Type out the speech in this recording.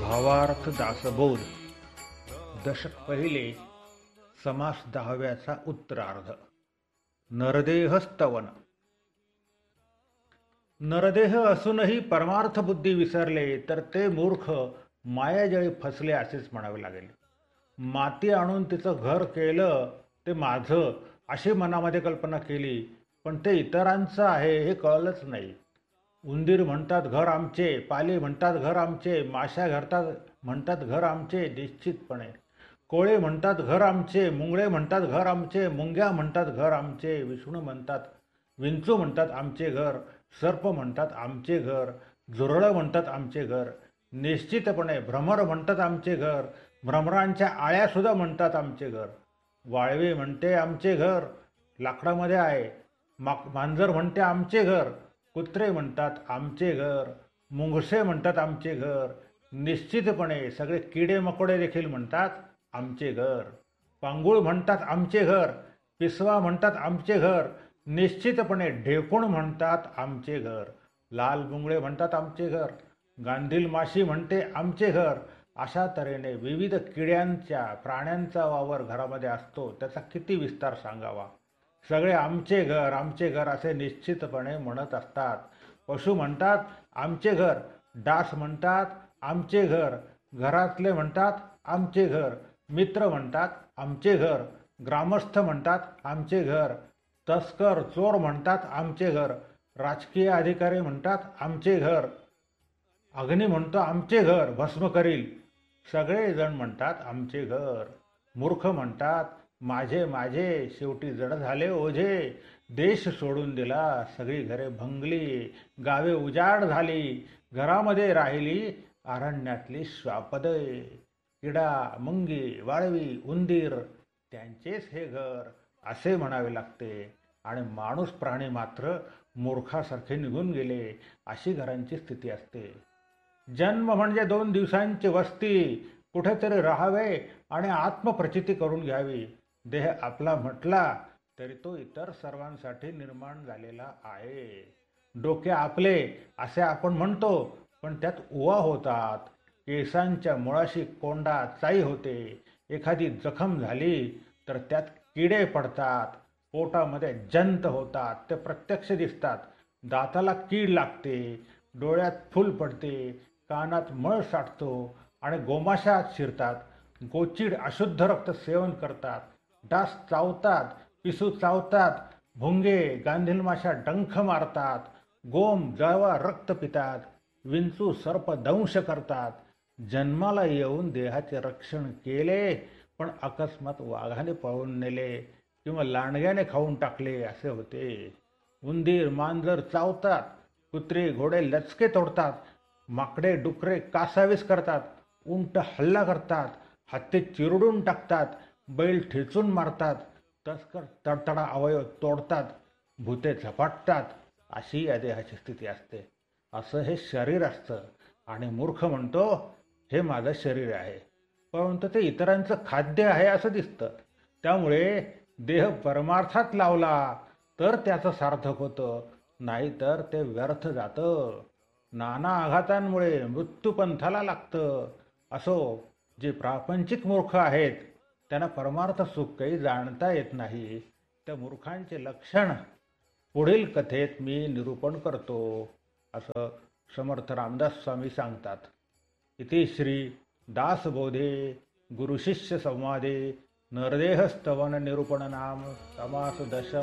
भावार्थ दासबोध दशक पहिले समास 10व्याचा उत्तरार्ध. नरदेह स्तवन. नरदेह असूनही परमार्थ बुद्धी विसरले तर ते मूर्ख मायाजळी फसले असेच म्हणावे लागेल. माती आणून तिचं घर केलं ते माझं अशी मनामध्ये कल्पना केली, पण ते इतरांचं आहे हे कळलंच नाही. उंदीर म्हणतात घर आमचे, पाली म्हणतात घर आमचे, माशा म्हणतात घर आमचे निश्चितपणे. कोळे म्हणतात घर आमचे, मुंगळे म्हणतात घर आमचे, मुंग्या म्हणतात घर आमचे, विंचू म्हणतात आमचे घर, सर्प म्हणतात आमचे घर, झुरळं म्हणतात आमचे घर. निश्चितपणे भ्रमर म्हणतात आमचे घर, भ्रमरांच्या आळ्यासुद्धा म्हणतात आमचे घर. वाळवी म्हणते आमचे घर लाकडामध्ये आहे, मांजर म्हणते आमचे घर, कुत्रे म्हणतात आमचे घर, मुंगसे म्हणतात आमचे घर. निश्चितपणे सगळे किडे मकोडे देखील म्हणतात आमचे घर. पांगुळ म्हणतात आमचे घर, पिसवा म्हणतात आमचे घर. निश्चितपणे ढेकूण म्हणतात आमचे घर, लाल मुंगळे म्हणतात आमचे घर, गांधील माशी म्हणते आमचे घर. अशा तऱ्हेने विविध किड्यांच्या प्राण्यांचा वावर घरामध्ये असतो, त्याचा किती विस्तार सांगावा. सगळे आमचे घर असे निश्चितपणे म्हणत असतात. पशु म्हणतात आमचे घर, डास म्हणतात आमचे घर, घरातले म्हणतात आमचे घर, मित्र म्हणतात आमचे घर, ग्रामस्थ म्हणतात आमचे घर, तस्कर चोर म्हणतात आमचे घर, राजकीय अधिकारी म्हणतात आमचे घर, अग्नी म्हणतो आमचे घर भस्म करील. सगळेजण म्हणतात आमचे घर. मूर्ख म्हणतात माझे माझे, शेवटी जड झाले ओझे. देश सोडून दिला, सगळी घरे भंगली, गावे उजाड झाली, घरामध्ये राहिली अरण्यातली श्वापदे. किडा, मुंगी, वाळवी, उंदीर त्यांचेच हे घर असे म्हणावे लागते. आणि माणूस प्राणी मात्र मूर्खासारखे निघून गेले अशी घरांची स्थिती असते. जन्म म्हणजे 2 दिवसांची वस्ती, कुठेतरी राहावे आणि आत्मप्रचिती करून घ्यावी. देह आपला म्हटला तरी तो इतर सर्वांसाठी निर्माण झालेला आहे. डोके आपले असे आपण म्हणतो, पण त्यात उवा होतात, केसांच्या मुळाशी कोंडा चाई होते, एखादी जखम झाली तर त्यात किडे पडतात, पोटामध्ये जंत होतात, ते प्रत्यक्ष दिसतात, दाताला कीड लागते, डोळ्यात फूल पडते, कानात मळ साठतो आणि गोमाशात शिरतात, गोचीड अशुद्ध रक्त सेवन करतात, डास चावतात, पिसू चावतात, भुंगे गांधील माशा डंख मारतात, गोम जळवा रक्त पितात, विंचू सर्प दंश करतात. जन्माला येऊन देहाचे रक्षण केले, पण अकस्मात वाघाने पळवून नेले किंवा लांडग्याने खाऊन टाकले असे होते. उंदीर मांजर चावतात, कुत्रे घोडे लचके तोडतात, माकडे डुकरे कासावीस करतात, उंट हल्ला करतात, हत्ती चिरडून टाकतात, बैल ठेचून मारतात, तस्कर तडतडा अवयव तोडतात, भूते झपाटतात. अशी या देहाची स्थिती असते. असं हे शरीर असतं. आणि मूर्ख म्हणतो हे माझं शरीर आहे, परंतु ते इतरांचं खाद्य आहे असं दिसतं. त्यामुळे देह परमार्थात लावला तर त्याचं सार्थक होतं, नाहीतर ते व्यर्थ जातं. नाना आघातांमुळे मृत्यूपंथाला लागतं. असो, जे प्रापंचिक मूर्ख आहेत त्यांना परमार्थ सुख काही जाणता येत नाही. त्या मूर्खांचे लक्षण पुढील कथेत मी निरूपण करतो असं समर्थ रामदास स्वामी सांगतात. इति श्री दासबोधे गुरुशिष्य संवादे नरदेह स्तवन निरूपण नाम समास 10